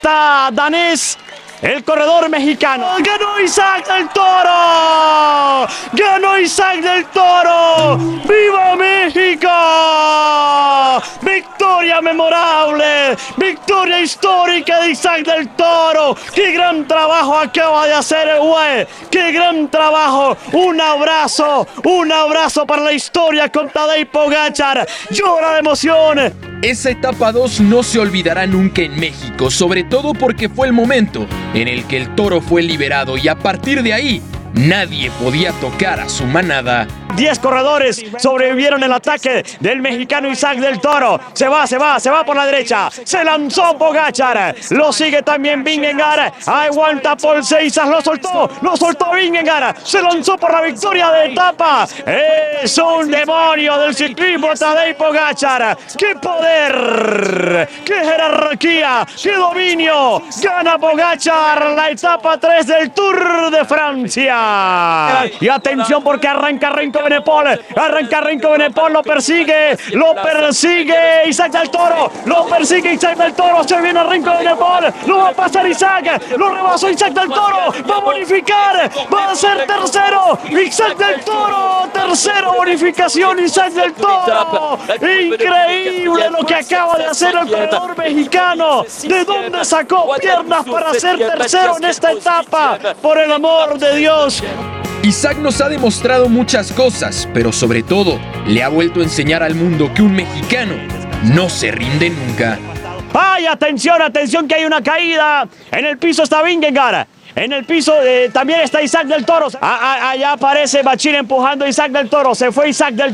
danés, el corredor mexicano. ¡Ganó Isaac del Toro! ¡Ganó Isaac del Toro! ¡Viva México! ¡Victoria memorable! ¡Victoria histórica de Isaac del Toro! ¡Qué gran trabajo acaba de hacer el güey! ¡Qué gran trabajo! ¡Un abrazo para la historia con Tadej Pogačar! ¡Llora de emoción! Esa etapa 2 no se olvidará nunca en México, sobre todo porque fue el momento en el que el toro fue liberado y a partir de ahí nadie podía tocar a su manada. 10 corredores sobrevivieron el ataque del mexicano Isaac del Toro. Se va por la derecha. Se lanzó Pogačar. Lo sigue también Vingegaard. Aguanta Paul Seisas. Lo soltó Vingegaard. Se lanzó por la victoria de etapa. Es un demonio del ciclismo Tadej Pogačar. ¡Qué poder! ¡Qué jerarquía! ¡Qué dominio! Gana Pogačar la etapa 3 del Tour de Francia. Y atención porque arranca Renko Benepol, lo persigue Isaac del Toro, se viene Renko Benepol, lo va a pasar Isaac, lo rebasó Isaac del Toro, va a bonificar, va a ser tercero, Isaac del Toro, tercero, bonificación Isaac del Toro, increíble lo que acaba de hacer el corredor mexicano, ¿de dónde sacó piernas para ser tercero en esta etapa? Por el amor de Dios. Isaac nos ha demostrado muchas cosas, pero sobre todo le ha vuelto a enseñar al mundo que un mexicano no se rinde nunca. ¡Ay, atención que hay una caída! En el piso está Vingegaard. En el piso también está Isaac del Toro. Allá aparece Bachir empujando a Isaac del Toro. Se fue Isaac del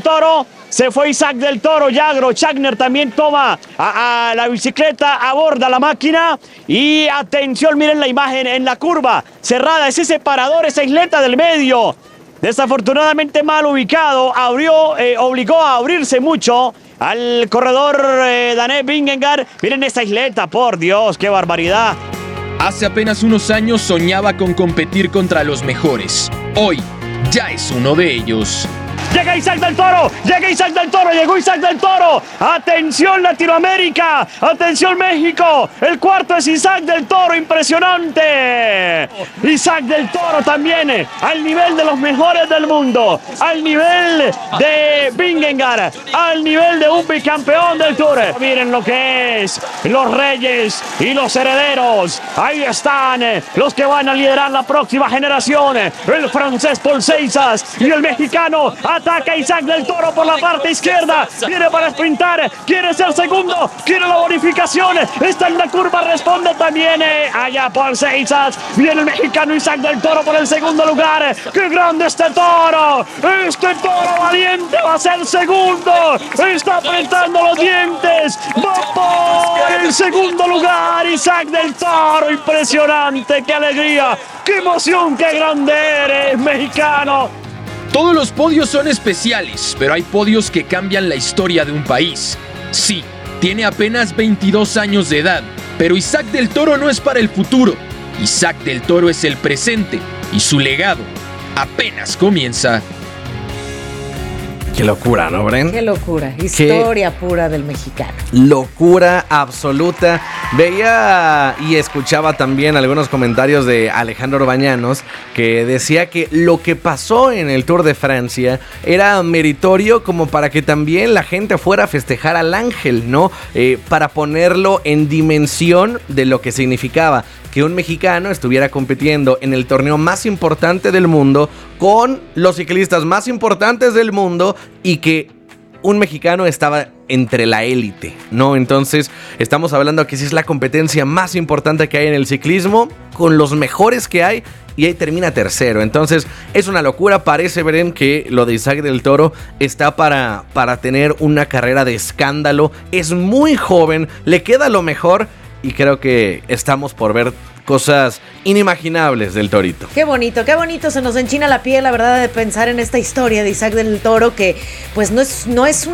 Toro. Yagro Chagner también toma a la bicicleta, aborda la máquina. Y atención, miren la imagen en la curva cerrada. Ese separador, esa isleta del medio. Desafortunadamente mal ubicado. Obligó a abrirse mucho al corredor danés Vingegaard. Miren esa isleta, por Dios, qué barbaridad. Hace apenas unos años soñaba con competir contra los mejores. Hoy ya es uno de ellos. Llega Isaac del Toro, llegó Isaac del Toro. Atención Latinoamérica, atención México. El cuarto es Isaac del Toro, impresionante. Isaac del Toro también al nivel de los mejores del mundo, al nivel de Vingegaard, al nivel de un bicampeón del Tour. Miren lo que es, los reyes y los herederos. Ahí están los que van a liderar la próxima generación. El francés Paul Seisas y el mexicano. Ataca Isaac del Toro por la parte izquierda. Viene para sprintar. Quiere ser segundo. Quiere la bonificación. Está en la curva. Responde también allá por Seisas. Viene el mexicano Isaac del Toro por el segundo lugar. ¡Qué grande este toro! Este toro valiente va a ser segundo. Está apretando los dientes. Va por el segundo lugar. Isaac del Toro. Impresionante. ¡Qué alegría! ¡Qué emoción! ¡Qué grande eres, mexicano! Todos los podios son especiales, pero hay podios que cambian la historia de un país. Sí, tiene apenas 22 años de edad, pero Isaac del Toro no es para el futuro. Isaac del Toro es el presente y su legado apenas comienza. Qué locura, ¿no, Bren? Qué locura. Historia pura del mexicano. Locura absoluta. Veía y escuchaba también algunos comentarios de Alejandro Bañanos que decía que lo que pasó en el Tour de Francia era meritorio como para que también la gente fuera a festejar al Ángel, ¿no? Para ponerlo en dimensión de lo que significaba que un mexicano estuviera compitiendo en el torneo más importante del mundo con los ciclistas más importantes del mundo y que un mexicano estaba entre la élite, ¿no? Entonces estamos hablando que sí es la competencia más importante que hay en el ciclismo, con los mejores que hay, y ahí termina tercero. Entonces es una locura. Parece, Bren, que lo de Isaac del Toro está para tener una carrera de escándalo. Es muy joven, le queda lo mejor y creo que estamos por ver cosas inimaginables del torito. Qué bonito, se nos enchina la piel, la verdad, de pensar en esta historia de Isaac del Toro, que pues no es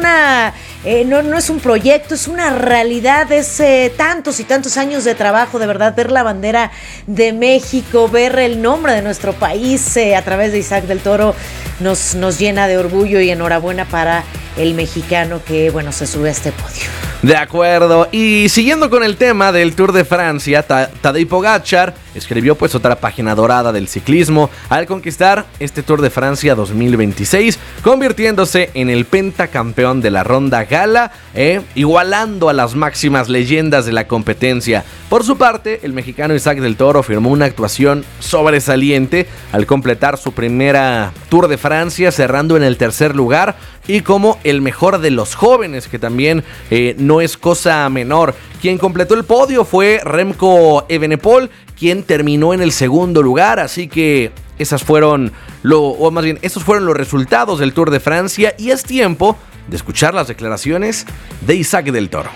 un proyecto, es una realidad, es tantos y tantos años de trabajo, de verdad, ver la bandera de México, ver el nombre de nuestro país a través de Isaac del Toro, nos llena de orgullo y enhorabuena para el mexicano que, bueno, se sube a este podio. De acuerdo, y siguiendo con el tema del Tour de Francia, Tadej Pogačar escribió pues otra página dorada del ciclismo al conquistar este Tour de Francia 2026, convirtiéndose en el pentacampeón de la Ronda Gala, igualando a las máximas leyendas de la competencia. Por su parte, el mexicano Isaac del Toro firmó una actuación sobresaliente al completar su primera Tour de Francia, cerrando en el tercer lugar y como el mejor de los jóvenes, que también no es cosa menor. Quien completó el podio fue Remco Evenepoel, quien terminó en el segundo lugar, así que esos fueron los resultados del Tour de Francia y es tiempo de escuchar las declaraciones de Isaac del Toro.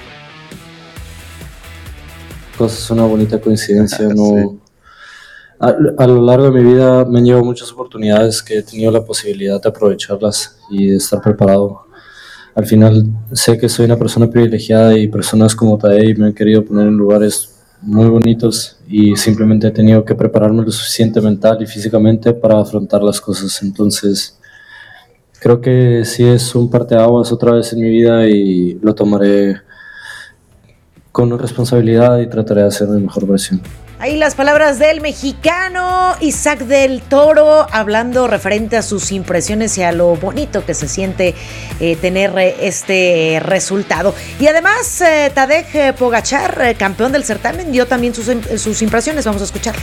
Pues es una bonita coincidencia, ¿no? A lo largo de mi vida me han llevado muchas oportunidades que he tenido la posibilidad de aprovecharlas y de estar preparado. Al final sé que soy una persona privilegiada y personas como Tadej me han querido poner en lugares muy bonitos y simplemente he tenido que prepararme lo suficiente mental y físicamente para afrontar las cosas. Entonces creo que sí es un parteaguas otra vez en mi vida y lo tomaré con responsabilidad y trataré de hacer mi mejor versión. Ahí las palabras del mexicano Isaac del Toro, hablando referente a sus impresiones y a lo bonito que se siente tener este resultado. Y además, Tadej Pogačar, campeón del certamen, dio también sus impresiones. Vamos a escucharlo.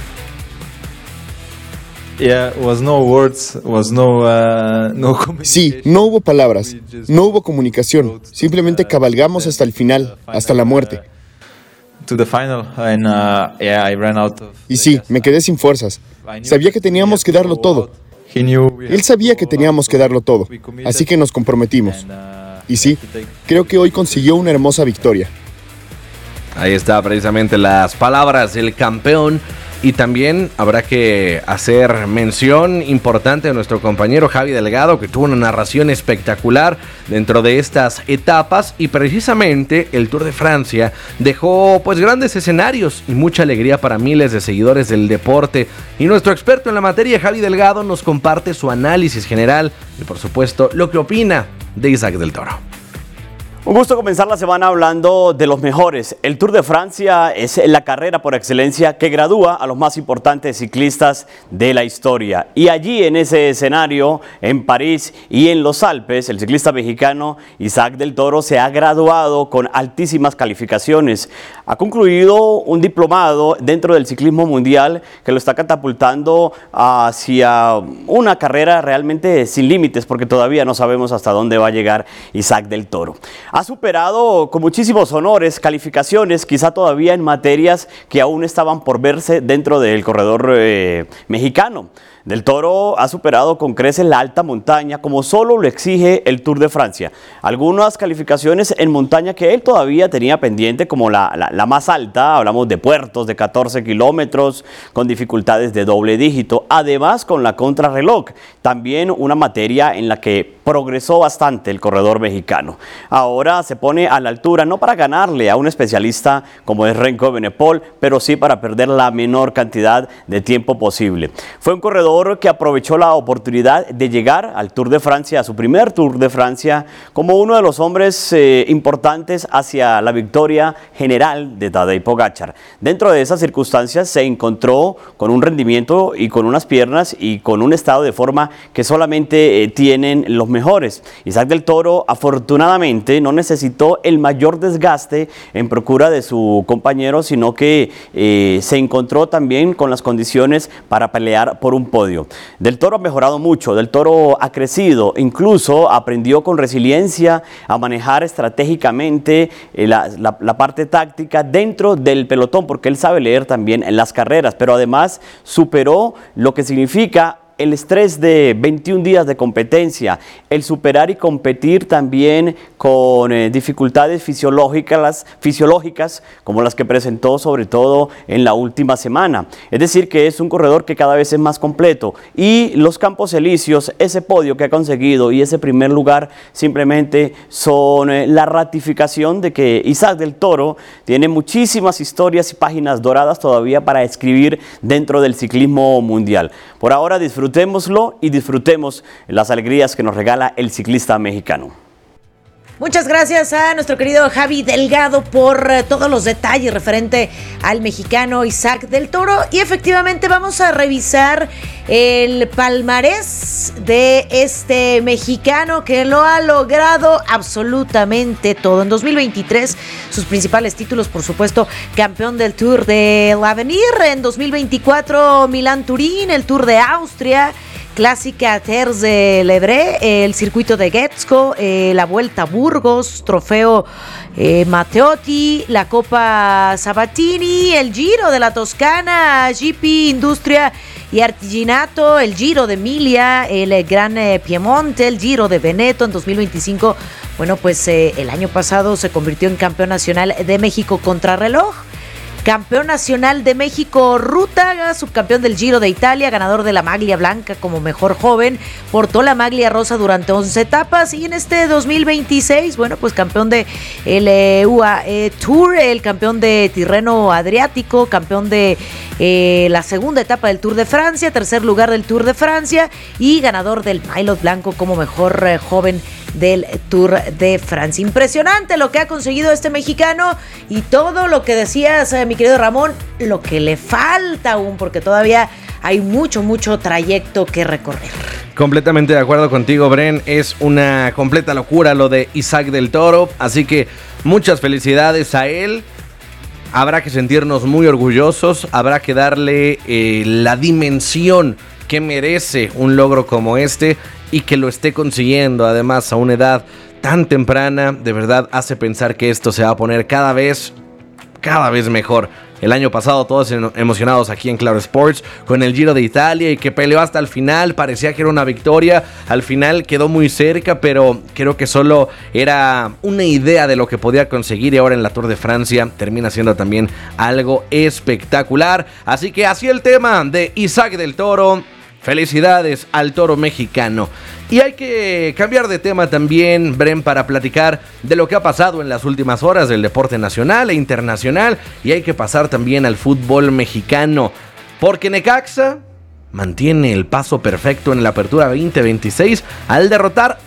Sí, no hubo palabras, no hubo comunicación, simplemente cabalgamos hasta el final, hasta la muerte. Y sí, me quedé sin fuerzas. Sabía que teníamos que darlo todo. Él sabía que teníamos que darlo todo, así que nos comprometimos. Y sí, creo que hoy consiguió una hermosa victoria. Ahí está precisamente las palabras del campeón. Y también habrá que hacer mención importante a nuestro compañero Javi Delgado, que tuvo una narración espectacular dentro de estas etapas, y precisamente el Tour de Francia dejó pues grandes escenarios y mucha alegría para miles de seguidores del deporte. Y nuestro experto en la materia, Javi Delgado, nos comparte su análisis general y por supuesto lo que opina de Isaac del Toro. Un gusto comenzar la semana hablando de los mejores. El Tour de Francia es la carrera por excelencia que gradúa a los más importantes ciclistas de la historia. Y allí en ese escenario, en París y en los Alpes, el ciclista mexicano Isaac del Toro se ha graduado con altísimas calificaciones. Ha concluido un diplomado dentro del ciclismo mundial que lo está catapultando hacia una carrera realmente sin límites, porque todavía no sabemos hasta dónde va a llegar Isaac del Toro. Ha superado con muchísimos honores, calificaciones, quizá todavía en materias que aún estaban por verse dentro del corredor mexicano. Del Toro ha superado con creces la alta montaña, como solo lo exige el Tour de Francia. Algunas calificaciones en montaña que él todavía tenía pendiente, como la más alta, hablamos de puertos de 14 kilómetros, con dificultades de doble dígito. Además, con la contrarreloj, también una materia en la que progresó bastante el corredor mexicano. Ahora se pone a la altura, no para ganarle a un especialista como es Remco Evenepoel, pero sí para perder la menor cantidad de tiempo posible. Fue un corredor que aprovechó la oportunidad de llegar al Tour de Francia, a su primer Tour de Francia, como uno de los hombres importantes hacia la victoria general de Tadej Pogačar. Dentro de esas circunstancias se encontró con un rendimiento y con unas piernas y con un estado de forma que solamente tienen los mejores. Isaac del Toro afortunadamente no necesitó el mayor desgaste en procura de su compañero, sino que se encontró también con las condiciones para pelear por un podio. Del Toro ha mejorado mucho, Del Toro ha crecido, incluso aprendió con resiliencia a manejar estratégicamente la parte táctica dentro del pelotón, porque él sabe leer también en las carreras, pero además superó lo que significa el estrés de 21 días de competencia, el superar y competir también con dificultades fisiológicas como las que presentó sobre todo en la última semana. Es decir, que es un corredor que cada vez es más completo, y los Campos Elíseos, ese podio que ha conseguido y ese primer lugar simplemente son la ratificación de que Isaac del Toro tiene muchísimas historias y páginas doradas todavía para escribir dentro del ciclismo mundial. Por ahora disfrutémoslo y disfrutemos las alegrías que nos regala el ciclista mexicano. Muchas gracias a nuestro querido Javi Delgado por todos los detalles referente al mexicano Isaac del Toro. Y efectivamente vamos a revisar el palmarés de este mexicano que lo ha logrado absolutamente todo. En 2023, sus principales títulos, por supuesto, campeón del Tour de l'Avenir. En 2024, Milán-Turín, el Tour de Austria, Clásica Terres de l'Ebre, el circuito de Getxo, la Vuelta a Burgos, Trofeo Matteotti, la Copa Sabatini, el Giro de la Toscana, GP Industria y Artigianato, el Giro de Emilia, el Gran Piemonte, el Giro de Veneto. En 2025, bueno, pues el año pasado se convirtió en campeón nacional de México contrarreloj, campeón nacional de México ruta, subcampeón del Giro de Italia, ganador de la maglia blanca como mejor joven, portó la maglia rosa durante 11 etapas y en este 2026, bueno, pues campeón de el UAE Tour, el campeón de Tirreno Adriático, campeón de la segunda etapa del Tour de Francia, tercer lugar del Tour de Francia y ganador del Maillot Blanco como mejor joven del Tour de Francia. Impresionante lo que ha conseguido este mexicano y todo lo que decías, mi querido Ramón, lo que le falta aún, porque todavía hay mucho trayecto que recorrer. Completamente de acuerdo contigo, Bren. Es una completa locura lo de Isaac del Toro, así que muchas felicidades a él. Habrá que sentirnos muy orgullosos, habrá que darle la dimensión que merece un logro como este y que lo esté consiguiendo además a una edad tan temprana. De verdad hace pensar que esto se va a poner cada vez mejor. El año pasado todos emocionados aquí en Claro Sports con el Giro de Italia y que peleó hasta el final, parecía que era una victoria, al final quedó muy cerca, pero creo que solo era una idea de lo que podía conseguir y ahora en la Tour de Francia termina siendo también algo espectacular. Así que así el tema de Isaac del Toro. Felicidades al toro mexicano. Y hay que cambiar de tema también, Bren, para platicar de lo que ha pasado en las últimas horas del deporte nacional e internacional. Y hay que pasar también al fútbol mexicano, porque Necaxa mantiene el paso perfecto en la Apertura 2026 al derrotar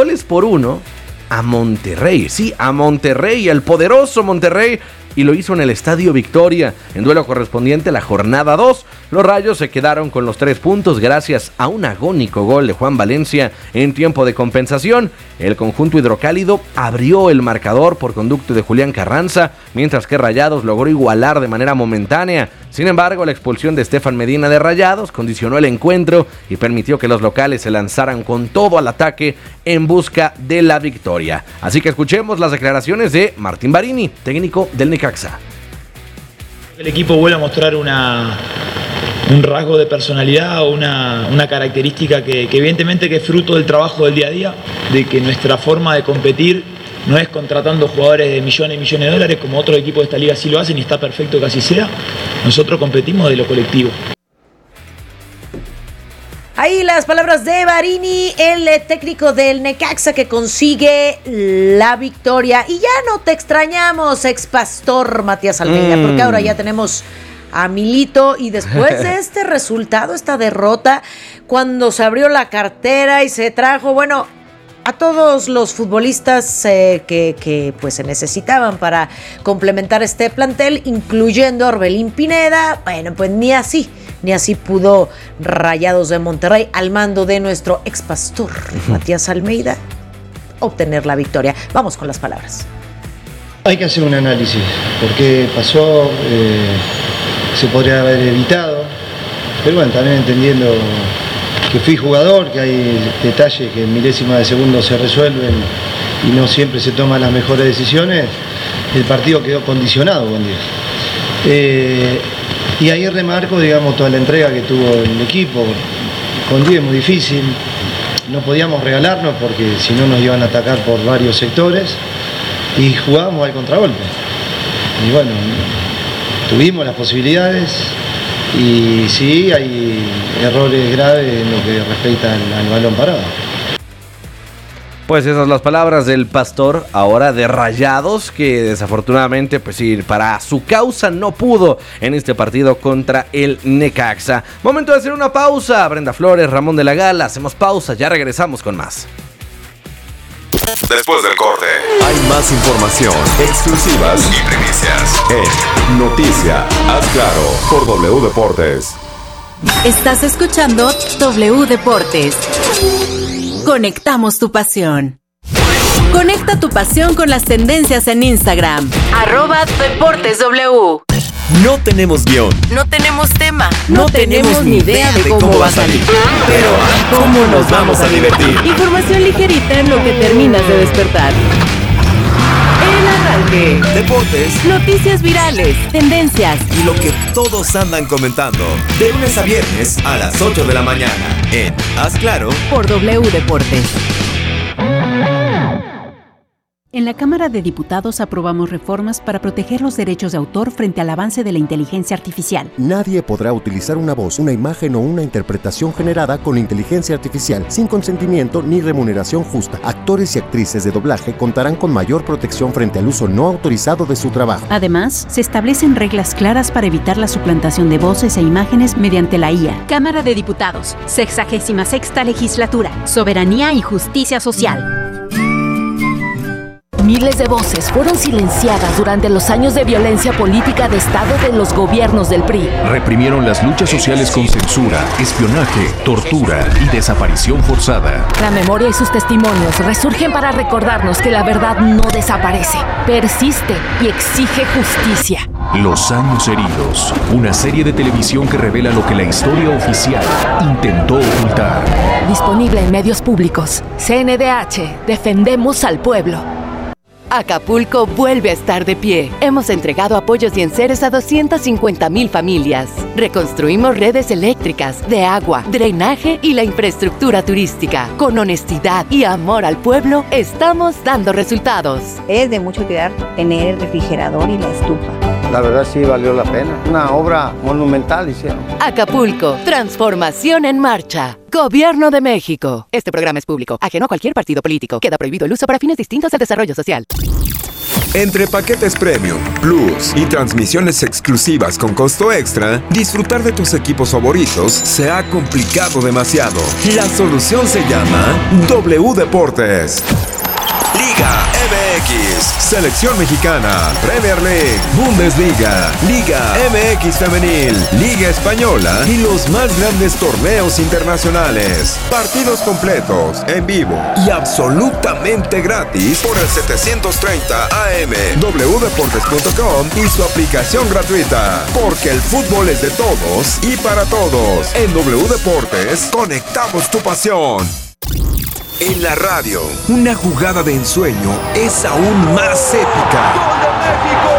2-1 a Monterrey. Sí, a Monterrey, al poderoso Monterrey. Y lo hizo en el Estadio Victoria, en duelo correspondiente a la jornada 2. Los Rayos se quedaron con los 3 puntos gracias a un agónico gol de Juan Valencia en tiempo de compensación. El conjunto hidrocálido abrió el marcador por conducto de Julián Carranza, mientras que Rayados logró igualar de manera momentánea. Sin embargo, la expulsión de Estefan Medina de Rayados condicionó el encuentro y permitió que los locales se lanzaran con todo al ataque en busca de la victoria. Así que escuchemos las declaraciones de Martín Barini, técnico del Necaxa. El equipo vuelve a mostrar un rasgo de personalidad o una característica que evidentemente que es fruto del trabajo del día a día, de que nuestra forma de competir no es contratando jugadores de millones y millones de dólares como otros equipos de esta liga sí lo hacen y está perfecto que así sea. Nosotros competimos de lo colectivo. Ahí las palabras de Barini, el técnico del Necaxa que consigue la victoria. Y ya no te extrañamos, ex pastor Matías Almeida, porque ahora ya tenemos a Milito. Y después de este resultado, esta derrota, cuando se abrió la cartera y se trajo, bueno, a todos los futbolistas que pues se necesitaban para complementar este plantel, incluyendo a Orbelín Pineda, bueno, pues ni así pudo Rayados de Monterrey, al mando de nuestro ex pastor Matías Almeida, obtener la victoria. Vamos con las palabras. Hay que hacer un análisis, por qué pasó, se podría haber evitado, pero bueno, también entendiendo que fui jugador, que hay detalles que en milésimas de segundo se resuelven y no siempre se toman las mejores decisiones, el partido quedó condicionado con Diez. Y ahí remarco, digamos, toda la entrega que tuvo el equipo. Con 10 es muy difícil, no podíamos regalarnos porque si no nos iban a atacar por varios sectores y jugábamos al contragolpe. Y bueno, tuvimos las posibilidades y sí, hay errores graves en lo que respecta al balón parado. Pues esas son las palabras del pastor ahora de Rayados, que desafortunadamente pues ir para su causa no pudo en este partido contra el Necaxa. Momento de hacer una pausa. Brenda Flores, Ramón de la Gala, hacemos pausa, ya regresamos con más. Después del corte, hay más información, exclusivas y primicias en Noticia, haz claro, por W Deportes. Estás escuchando W Deportes. Conectamos tu pasión. Conecta tu pasión con las tendencias en Instagram. @DeportesW. No tenemos guión. No tenemos tema. No tenemos ni idea de cómo va a salir. Pero, ¿cómo nos vamos a divertir? Información ligerita en lo que terminas de despertar. El arranque. Deportes. Noticias virales. Tendencias. Y lo que todos andan comentando. De lunes a viernes a las 8 de la mañana. En Haz Claro. Por W Deportes. En la Cámara de Diputados aprobamos reformas para proteger los derechos de autor frente al avance de la inteligencia artificial. Nadie podrá utilizar una voz, una imagen o una interpretación generada con inteligencia artificial sin consentimiento ni remuneración justa. Actores y actrices de doblaje contarán con mayor protección frente al uso no autorizado de su trabajo. Además, se establecen reglas claras para evitar la suplantación de voces e imágenes mediante la IA. Cámara de Diputados, 66ª Legislatura, Soberanía y Justicia Social. Miles de voces fueron silenciadas durante los años de violencia política de Estado de los gobiernos del PRI. Reprimieron las luchas sociales con censura, espionaje, tortura y desaparición forzada. La memoria y sus testimonios resurgen para recordarnos que la verdad no desaparece, persiste y exige justicia. Los años heridos, una serie de televisión que revela lo que la historia oficial intentó ocultar. Disponible en medios públicos. CNDH, defendemos al pueblo. Acapulco vuelve a estar de pie. Hemos entregado apoyos y enseres a 250,000 familias. Reconstruimos redes eléctricas, de agua, drenaje y la infraestructura turística. Con honestidad y amor al pueblo, estamos dando resultados. Es de mucho cuidar tener el refrigerador y la estufa. La verdad sí valió la pena. Una obra monumental hicieron. Acapulco, transformación en marcha. Gobierno de México. Este programa es público, ajeno a cualquier partido político. Queda prohibido el uso para fines distintos al desarrollo social. Entre paquetes premium, plus y transmisiones exclusivas con costo extra, disfrutar de tus equipos favoritos se ha complicado demasiado. La solución se llama W Deportes. Liga MX, Selección Mexicana, Premier League, Bundesliga, Liga MX Femenil, Liga Española y los más grandes torneos internacionales. Partidos completos, en vivo y absolutamente gratis por el 730 AM, wdeportes.com y su aplicación gratuita. Porque el fútbol es de todos y para todos. En W Deportes, conectamos tu pasión. En la radio, una jugada de ensueño es aún más épica. ¡Gol de México!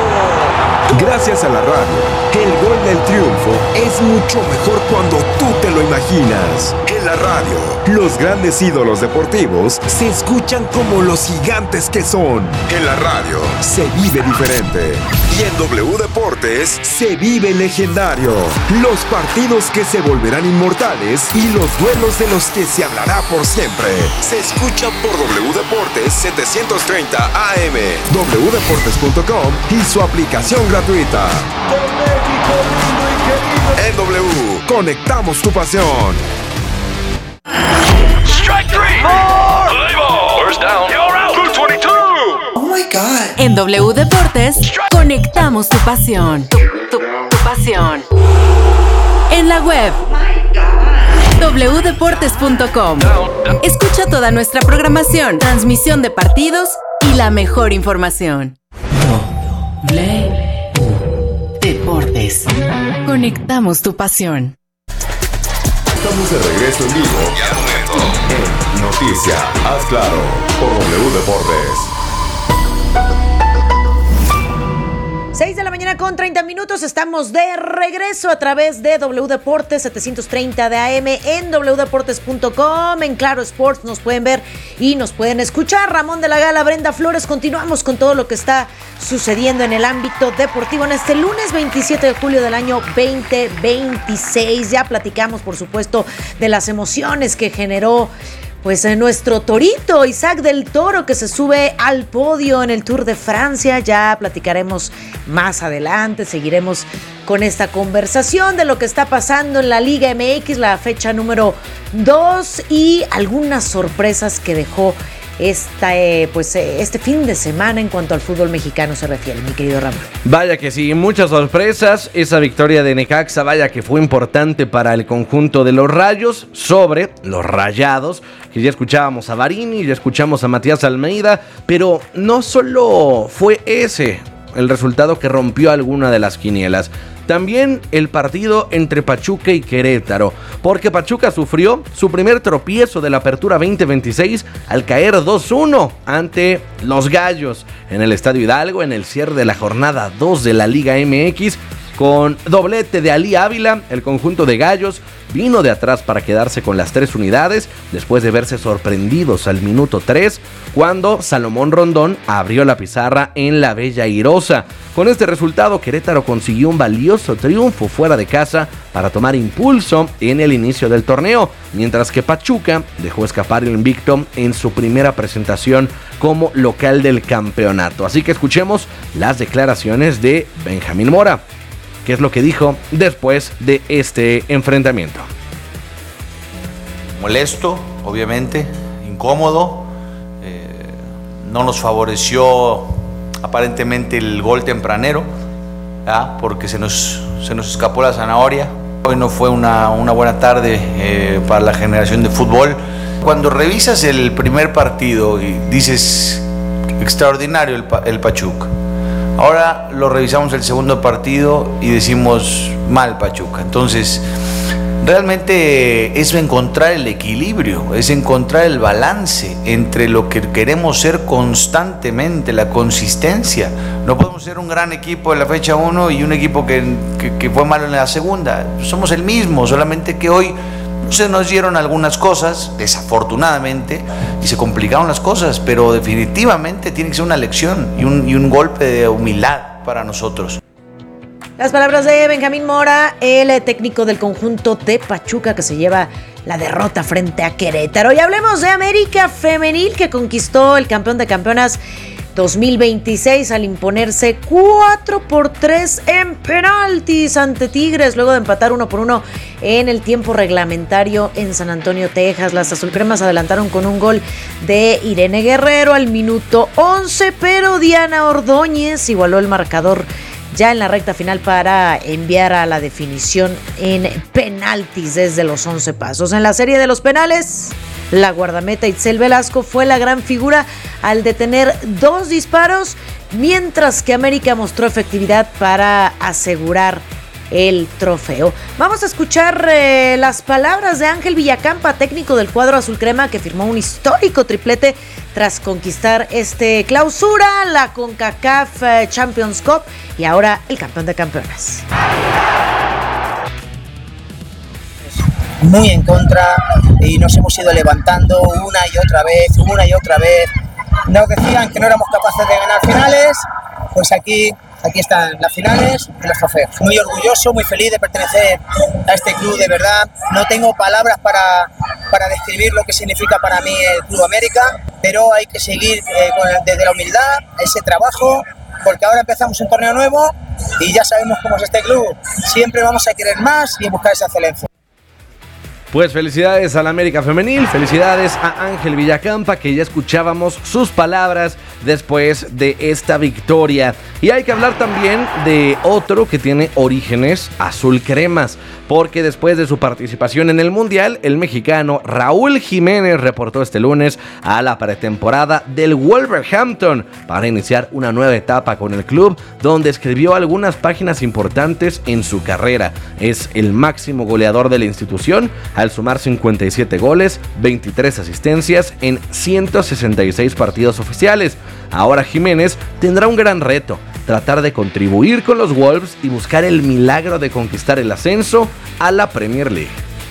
Gracias a la radio, el gol del triunfo es mucho mejor cuando tú te lo imaginas. En la radio, los grandes ídolos deportivos se escuchan como los gigantes que son. En la radio, se vive diferente. Y en W Deportes, se vive legendario. Los partidos que se volverán inmortales y los duelos de los que se hablará por siempre. Se escuchan por W Deportes 730 AM, wdeportes.com y su aplicación gratuita. En W, conectamos tu pasión. Strike three. First down. You're out. 222. Oh my God. En W Deportes, conectamos tu pasión. Tu pasión. En la web. wdeportes.com. Escucha toda nuestra programación, transmisión de partidos y la mejor información. Deportes. Conectamos tu pasión. Estamos de regreso en vivo y al momento en Noticia, haz claro, por W Deportes. 6 de la mañana con 30 minutos, estamos de regreso a través de W Deportes 730 de AM en wdeportes.com, en Claro Sports nos pueden ver y nos pueden escuchar. Ramón de la Gala, Brenda Flores, continuamos con todo lo que está sucediendo en el ámbito deportivo en este lunes 27 de julio del año 2026. Ya platicamos, por supuesto, de las emociones que generó pues nuestro torito Isaac del Toro, que se sube al podio en el Tour de Francia. Ya platicaremos más adelante, seguiremos con esta conversación de lo que está pasando en la Liga MX, la fecha número 2 y algunas sorpresas que dejó este fin de semana en cuanto al fútbol mexicano se refiere, mi querido Ramón. Vaya que sí, muchas sorpresas. Esa victoria de Necaxa, vaya que fue importante para el conjunto de los Rayos sobre los Rayados, que ya escuchábamos a Varini, ya escuchamos a Matías Almeida, pero no solo fue ese el resultado que rompió alguna de las quinielas. También el partido entre Pachuca y Querétaro, porque Pachuca sufrió su primer tropiezo de la Apertura 2026 al caer 2-1 ante los Gallos en el Estadio Hidalgo en el cierre de la jornada 2 de la Liga MX. Con doblete de Ali Ávila, el conjunto de Gallos vino de atrás para quedarse con las 3 unidades después de verse sorprendidos al minuto 3 cuando Salomón Rondón abrió la pizarra en la Bella Airosa. Con este resultado, Querétaro consiguió un valioso triunfo fuera de casa para tomar impulso en el inicio del torneo, mientras que Pachuca dejó escapar el invicto en su primera presentación como local del campeonato. Así que escuchemos las declaraciones de Benjamín Mora, qué es lo que dijo después de este enfrentamiento. Molesto, obviamente, incómodo, no nos favoreció aparentemente el gol tempranero, ¿verdad? Porque se nos escapó la zanahoria. Hoy no fue una buena tarde para la generación de fútbol. Cuando revisas el primer partido y dices extraordinario el Pachuca, ahora lo revisamos el segundo partido y decimos mal Pachuca. Entonces, realmente es encontrar el equilibrio, es encontrar el balance entre lo que queremos ser constantemente, la consistencia. No podemos ser un gran equipo en la fecha 1 y un equipo que fue malo en la segunda. Somos el mismo, solamente que hoy se nos dieron algunas cosas, desafortunadamente, y se complicaron las cosas, pero definitivamente tiene que ser una lección y un golpe de humildad para nosotros. Las palabras de Benjamín Mora, el técnico del conjunto de Pachuca que se lleva la derrota frente a Querétaro. Y hablemos de América Femenil, que conquistó el campeón de campeonas 2026 al imponerse 4-3 en penaltis ante Tigres, luego de empatar 1-1 en el tiempo reglamentario en San Antonio, Texas. Las azulcremas adelantaron con un gol de Irene Guerrero al minuto 11, pero Diana Ordóñez igualó el marcador ya en la recta final para enviar a la definición en penaltis desde los 11 pasos. En la serie de los penales, la guardameta Itzel Velasco fue la gran figura al detener 2 disparos, mientras que América mostró efectividad para asegurar el trofeo. Vamos a escuchar las palabras de Ángel Villacampa, técnico del cuadro azul crema, que firmó un histórico triplete tras conquistar clausura, la CONCACAF Champions Cup y ahora el campeón de campeonas. Muy en contra y nos hemos ido levantando una y otra vez. Nos decían que no éramos capaces de ganar finales, pues aquí están las finales y los trofeos. Muy orgulloso, muy feliz de pertenecer a este club, de verdad. No tengo palabras para describir lo que significa para mí el Club América, pero hay que seguir desde la humildad, ese trabajo, porque ahora empezamos un torneo nuevo y ya sabemos cómo es este club. Siempre vamos a querer más y buscar esa excelencia. Pues felicidades a la América Femenil, felicidades a Ángel Villacampa, que ya escuchábamos sus palabras después de esta victoria. Y hay que hablar también de otro que tiene orígenes azul cremas, porque después de su participación en el Mundial, el mexicano Raúl Jiménez reportó este lunes a la pretemporada del Wolverhampton para iniciar una nueva etapa con el club, donde escribió algunas páginas importantes en su carrera. Es el máximo goleador de la institución, al sumar 57 goles, 23 asistencias en 166 partidos oficiales. Ahora Jiménez tendrá un gran reto: tratar de contribuir con los Wolves y buscar el milagro de conquistar el ascenso a la Premier League.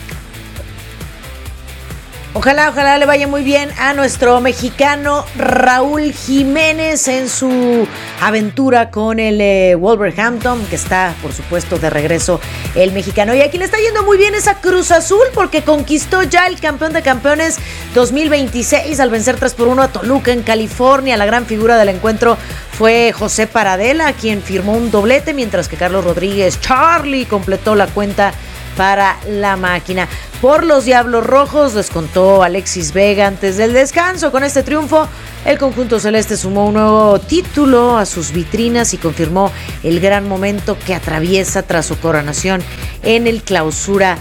Ojalá le vaya muy bien a nuestro mexicano Raúl Jiménez en su aventura con el Wolverhampton, que está, por supuesto, de regreso el mexicano. Y aquí le está yendo muy bien esa Cruz Azul, porque conquistó ya el campeón de campeones 2026 al vencer 3-1 a Toluca en California. La gran figura del encuentro fue José Paradela, quien firmó un doblete, mientras que Carlos Rodríguez Charlie completó la cuenta para la máquina. por los Diablos Rojos, descontó Alexis Vega antes del descanso. Con este triunfo, el conjunto celeste sumó un nuevo título a sus vitrinas y confirmó el gran momento que atraviesa tras su coronación en el Clausura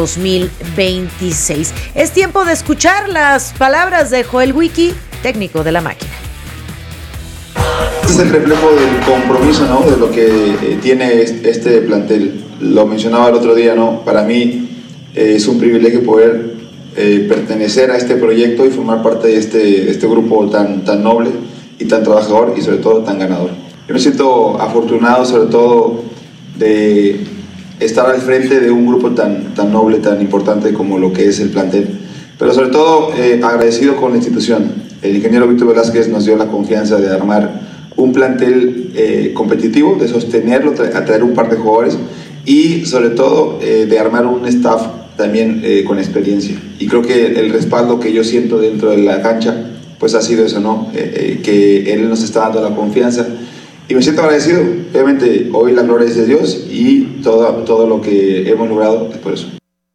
2026. Es tiempo de escuchar las palabras de Joel Wiki, técnico de la máquina. Este es el reflejo del compromiso, ¿no?, de lo que tiene este plantel. Lo mencionaba el otro día, ¿no? Para mí es un privilegio poder pertenecer a este proyecto y formar parte de este grupo tan noble y tan trabajador y sobre todo tan ganador. Yo me siento afortunado sobre todo de estar al frente de un grupo tan noble, tan importante como lo que es el plantel, pero sobre todo agradecido con la institución. El ingeniero Víctor Velázquez nos dio la confianza de armar un plantel competitivo, de sostenerlo, atraer un par de jugadores y sobre todo de armar un staff también con experiencia. Y creo que el respaldo que yo siento dentro de la cancha pues ha sido eso, ¿no? Que él nos está dando la confianza y me siento agradecido. Obviamente hoy la gloria es de Dios y todo lo que hemos logrado es por eso.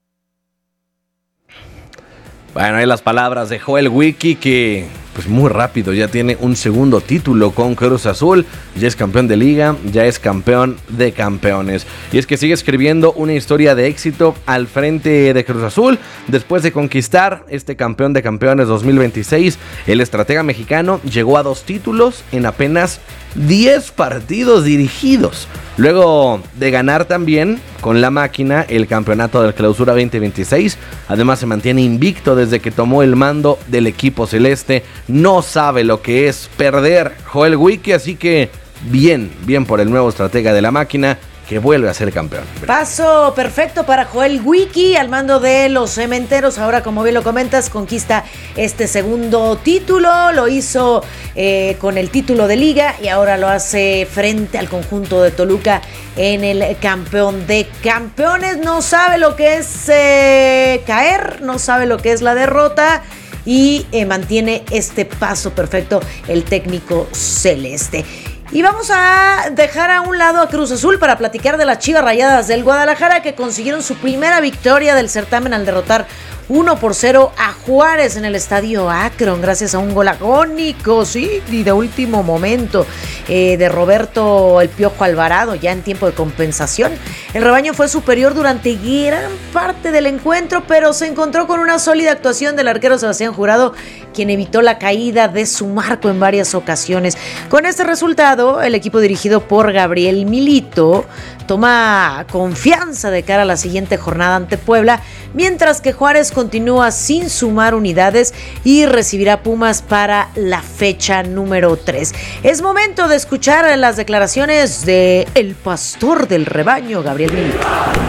Bueno, ahí las palabras de Joel Wiki, que pues muy rápido ya tiene un segundo título con Cruz Azul, ya es campeón de liga, ya es campeón de campeones. Y es que sigue escribiendo una historia de éxito al frente de Cruz Azul. Después de conquistar este campeón de campeones 2026, el estratega mexicano llegó a 2 títulos en apenas 10 partidos dirigidos. Luego de ganar también con la máquina el campeonato del Clausura 2026, además se mantiene invicto desde que tomó el mando del equipo celeste. No sabe lo que es perder Joel Wiki, así que bien por el nuevo estratega de la máquina, que vuelve a ser campeón. Paso perfecto para Joel Wiki al mando de los Cementeros. Ahora, como bien lo comentas, conquista este segundo título. Lo hizo con el título de liga y ahora lo hace frente al conjunto de Toluca en el campeón de campeones. No sabe lo que es caer, no sabe lo que es la derrota y mantiene este paso perfecto el técnico celeste. Y vamos a dejar a un lado a Cruz Azul para platicar de las Chivas Rayadas del Guadalajara, que consiguieron su primera victoria del certamen al derrotar 1-0 a Juárez en el estadio Akron, gracias a un gol agónico, sí, y de último momento de Roberto El Piojo Alvarado, ya en tiempo de compensación. El rebaño fue superior durante gran parte del encuentro, pero se encontró con una sólida actuación del arquero Sebastián Jurado, quien evitó la caída de su marco en varias ocasiones. Con este resultado, el equipo dirigido por Gabriel Milito toma confianza de cara a la siguiente jornada ante Puebla, mientras que Juárez continúa sin sumar unidades y recibirá Pumas para la fecha número 3. Es momento de escuchar las declaraciones de el pastor del rebaño, Gabriel Milito.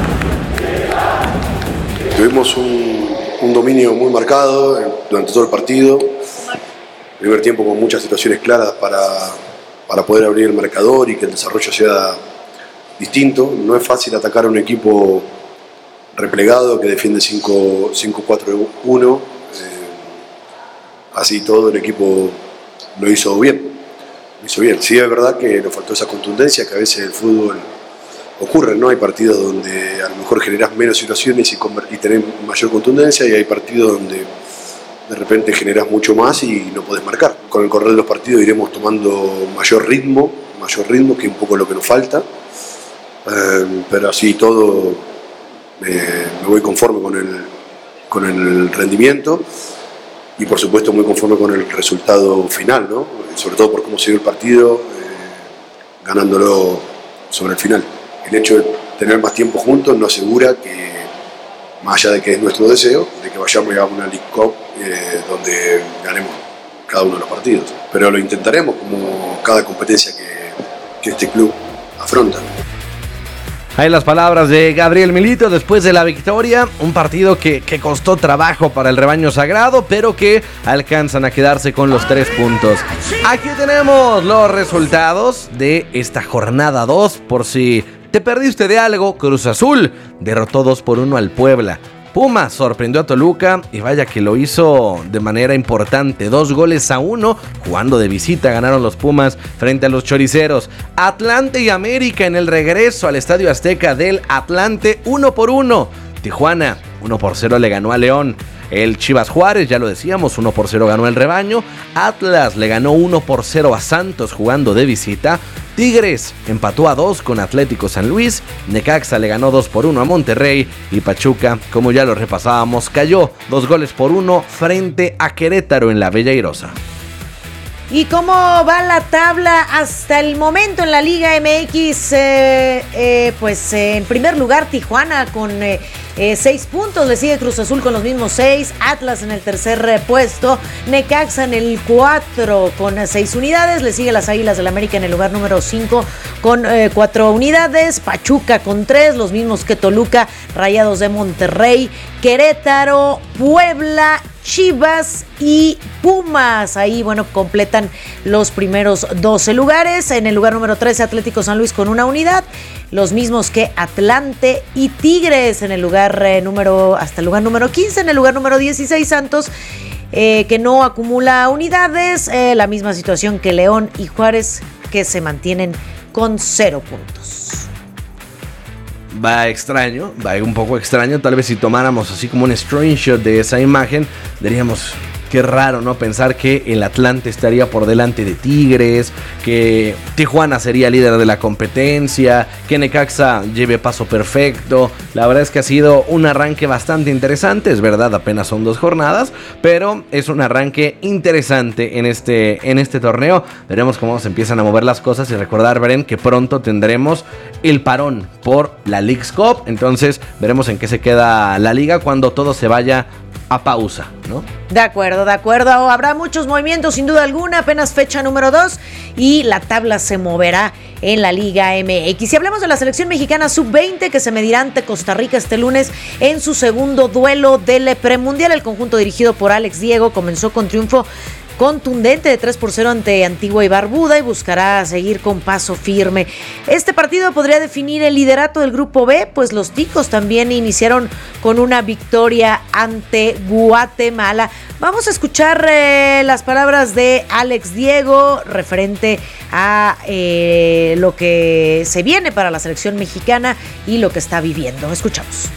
Tuvimos un dominio muy marcado durante todo el partido. Primer tiempo con muchas situaciones claras para poder abrir el marcador y que el desarrollo sea distinto. No es fácil atacar a un equipo replegado que defiende 5-4-1. Así todo el equipo lo hizo bien. Sí, es verdad que nos faltó esa contundencia que a veces el fútbol ocurre, ¿no? Hay partidos donde a lo mejor generás menos situaciones y tenés mayor contundencia, y hay partidos donde de repente generás mucho más y no podés marcar. Con el correr de los partidos iremos tomando mayor ritmo, que es un poco lo que nos falta. Pero así todo me voy conforme con el rendimiento y por supuesto muy conforme con el resultado final, ¿no? Sobre todo por cómo se dio el partido, ganándolo sobre el final. El hecho de tener más tiempo juntos nos asegura que, más allá de que es nuestro deseo, de que vayamos a una League Cup donde ganemos cada uno de los partidos. Pero lo intentaremos como cada competencia que este club afronta. Ahí las palabras de Gabriel Milito después de la victoria, un partido que costó trabajo para el rebaño sagrado, pero que alcanzan a quedarse con los 3 puntos. Aquí tenemos los resultados de esta jornada 2, por si te perdiste de algo. Cruz Azul derrotó 2-1 al Puebla. Pumas sorprendió a Toluca y vaya que lo hizo de manera importante, 2-1, jugando de visita ganaron los Pumas frente a los Choriceros. Atlante y América en el regreso al Estadio Azteca del Atlante, 1-1. Tijuana 1-0 le ganó a León. El Chivas Juárez, ya lo decíamos, 1-0 ganó el Rebaño. Atlas le ganó 1-0 a Santos jugando de visita. Tigres empató a 2 con Atlético San Luis. Necaxa le ganó 2-1 a Monterrey. Y Pachuca, como ya lo repasábamos, cayó 2-1 frente a Querétaro en la Bella Airosa. ¿Y cómo va la tabla hasta el momento en la Liga MX? En primer lugar Tijuana con 6 puntos, le sigue Cruz Azul con los mismos 6, Atlas en el tercer puesto, Necaxa en el 4 con 6 unidades, le sigue las Águilas del América en el lugar número 5 con 4 unidades, Pachuca con 3, los mismos que Toluca, Rayados de Monterrey, Querétaro, Puebla, Chivas y Pumas. Ahí, completan los primeros 12 lugares. En el lugar número 13, Atlético San Luis con 1 unidad. Los mismos que Atlante y Tigres en el lugar hasta el lugar número 15. En el lugar número 16, Santos, que no acumula unidades. La misma situación que León y Juárez, que se mantienen con 0 puntos. Va un poco extraño, tal vez si tomáramos así como un screenshot de esa imagen, diríamos, qué raro, ¿no? Pensar que el Atlante estaría por delante de Tigres, que Tijuana sería líder de la competencia, que Necaxa lleve paso perfecto. La verdad es que ha sido un arranque bastante interesante, es verdad, apenas son 2 jornadas, pero es un arranque interesante en este torneo. Veremos cómo se empiezan a mover las cosas y recordar, Beren, que pronto tendremos el parón por la Leagues Cup, entonces veremos en qué se queda la liga cuando todo se vaya a pausa, ¿no? De acuerdo. Habrá muchos movimientos, sin duda alguna. Apenas fecha número 2 y la tabla se moverá en la Liga MX. Si hablamos de la selección mexicana sub-20, que se medirá ante Costa Rica este lunes en su segundo duelo del premundial, el conjunto dirigido por Alex Diego comenzó con triunfo contundente de 3-0 ante Antigua y Barbuda y buscará seguir con paso firme. Este partido podría definir el liderato del grupo B, pues los ticos también iniciaron con una victoria ante Guatemala. Vamos a escuchar las palabras de Alex Diego referente a lo que se viene para la selección mexicana y lo que está viviendo. Escuchamos.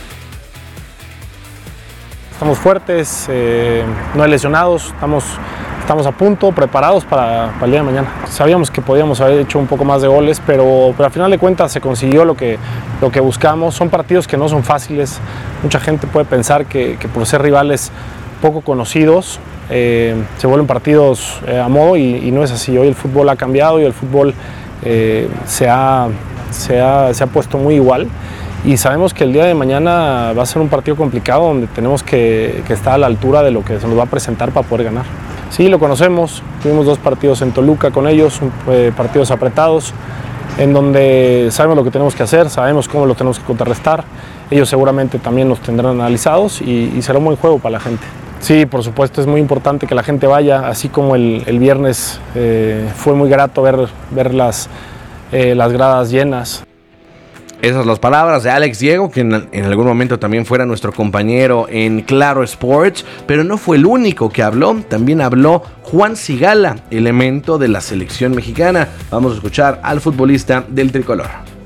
Estamos fuertes, no hay lesionados, estamos a punto, preparados para el día de mañana. Sabíamos que podíamos haber hecho un poco más de goles, pero al final de cuentas se consiguió lo que buscamos. Son partidos que no son fáciles. Mucha gente puede pensar que por ser rivales poco conocidos se vuelven partidos a modo y no es así. Hoy el fútbol ha cambiado y el fútbol se ha puesto muy igual. Y sabemos que el día de mañana va a ser un partido complicado donde tenemos que estar a la altura de lo que se nos va a presentar para poder ganar. Sí, lo conocemos, tuvimos 2 partidos en Toluca con ellos, partidos apretados, en donde sabemos lo que tenemos que hacer, sabemos cómo lo tenemos que contrarrestar. Ellos seguramente también nos tendrán analizados y será un buen juego para la gente. Sí, por supuesto, es muy importante que la gente vaya, así como el viernes fue muy grato ver las gradas llenas. Esas las palabras de Alex Diego, que en algún momento también fuera nuestro compañero en Claro Sports, pero no fue el único que habló, también habló Juan Sigala, elemento de la selección mexicana. Vamos a escuchar al futbolista del tricolor.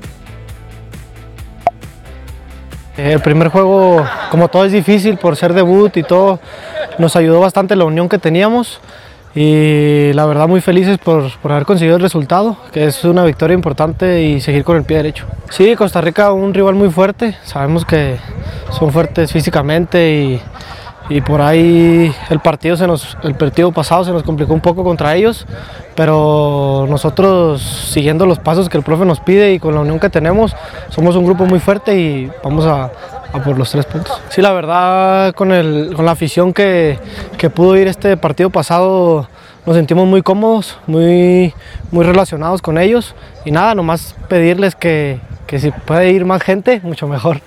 El primer juego, como todo es difícil por ser debut y todo, nos ayudó bastante la unión que teníamos. Y la verdad muy felices por haber conseguido el resultado, que es una victoria importante y seguir con el pie derecho. Sí, Costa Rica un rival muy fuerte, sabemos que son fuertes físicamente y por ahí el partido pasado se nos complicó un poco contra ellos, pero nosotros siguiendo los pasos que el profe nos pide y con la unión que tenemos, somos un grupo muy fuerte y vamos a por los 3 puntos. Sí, la verdad con la afición que pudo ir este partido pasado nos sentimos muy cómodos, muy relacionados con ellos y nada, nomás pedirles que si puede ir más gente, mucho mejor.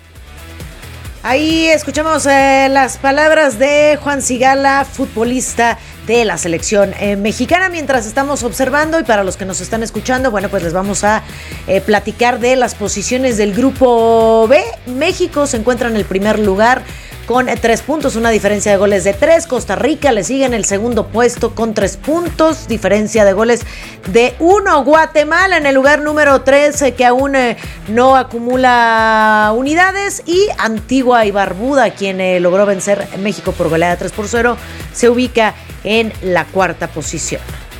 Ahí escuchamos las palabras de Juan Sigala, futbolista de la selección mexicana, mientras estamos observando, y para los que nos están escuchando, bueno, pues les vamos a platicar de las posiciones del grupo B. México se encuentra en el primer lugar con 3 puntos, una diferencia de goles de 3. Costa Rica le sigue en el segundo puesto con 3 puntos, diferencia de goles de 1. Guatemala en el lugar número 3, que aún no acumula unidades. Y Antigua y Barbuda, quien logró vencer a México por goleada 3-0, se ubica en la cuarta posición.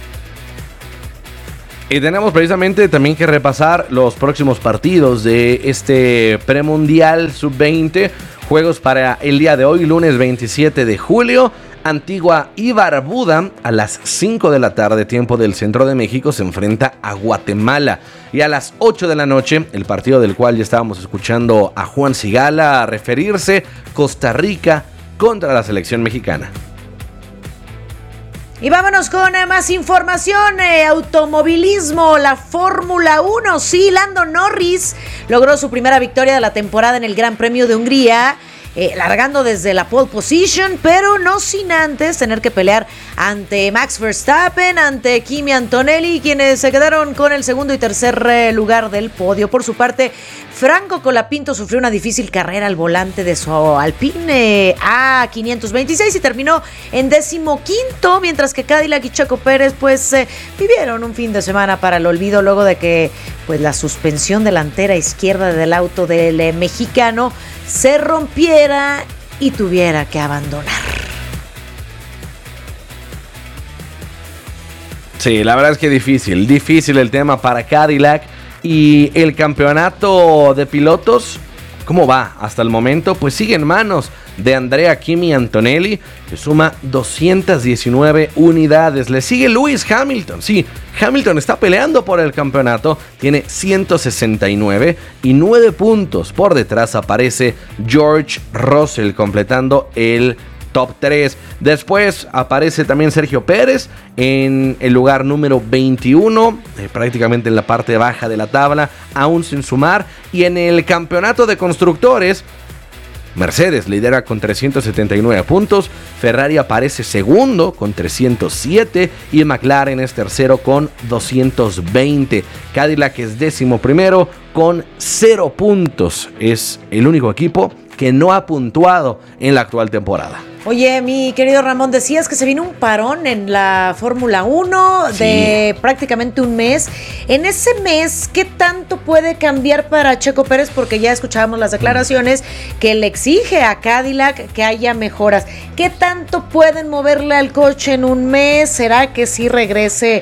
Y tenemos precisamente también que repasar los próximos partidos de este premundial sub-20. Juegos para el día de hoy, lunes 27 de julio. Antigua y Barbuda a las 5 de la tarde, tiempo del centro de México, se enfrenta a Guatemala. Y a las 8 de la noche, el partido del cual ya estábamos escuchando a Juan Sigala referirse, Costa Rica contra la selección mexicana. Y vámonos con más información. Automovilismo, la Fórmula 1. Sí, Lando Norris logró su primera victoria de la temporada en el Gran Premio de Hungría, largando desde la pole position, pero no sin antes tener que pelear ante Max Verstappen, ante Kimi Antonelli, quienes se quedaron con el segundo y tercer lugar del podio. Por su parte, Franco Colapinto sufrió una difícil carrera al volante de su Alpine A526 y terminó en 15º, mientras que Cadillac y Checo Pérez vivieron un fin de semana para el olvido luego de que la suspensión delantera izquierda del auto del mexicano se rompiera y tuviera que abandonar. Sí, la verdad es que difícil el tema para Cadillac. Y el campeonato de pilotos, ¿cómo va? Hasta el momento, pues sigue en manos de Andrea Kimi Antonelli, que suma 219 unidades. Le sigue Lewis Hamilton. Sí, Hamilton está peleando por el campeonato, tiene 169 y 9 puntos. Por detrás aparece George Russell completando el top 3. Después aparece también Sergio Pérez en el lugar número 21, prácticamente en la parte baja de la tabla, aún sin sumar. Y en el campeonato de constructores, Mercedes lidera con 379 puntos, Ferrari aparece segundo con 307 y McLaren es tercero con 220. Cadillac es 11º con 0 puntos. Es el único equipo que no ha puntuado en la actual temporada. Oye, mi querido Ramón, decías que se vino un parón en la Fórmula 1 de prácticamente un mes. En ese mes, ¿qué tanto puede cambiar para Checo Pérez? Porque ya escuchábamos las declaraciones que le exige a Cadillac que haya mejoras. ¿Qué tanto pueden moverle al coche en un mes? ¿Será que sí regrese